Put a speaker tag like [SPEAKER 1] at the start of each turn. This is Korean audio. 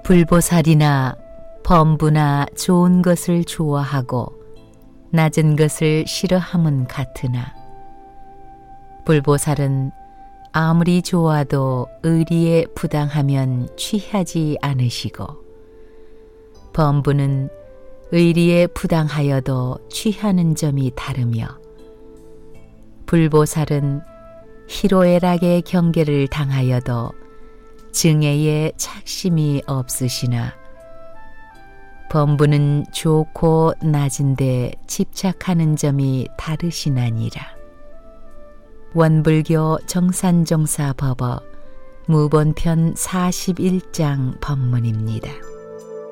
[SPEAKER 1] 불보살이나 범부나 좋은 것을 좋아하고 낮은 것을 싫어함은 같으나 불보살은 아무리 좋아도 의리에 부당하면 취하지 않으시고 범부는 의리에 부당하여도 취하는 점이 다르며 불보살은 희로애락의 경계를 당하여도 증애에 착심이 없으시나 범부는 좋고 낮은데 집착하는 점이 다르시나니라. 원불교 정산종사법어 무본편 41장 법문입니다.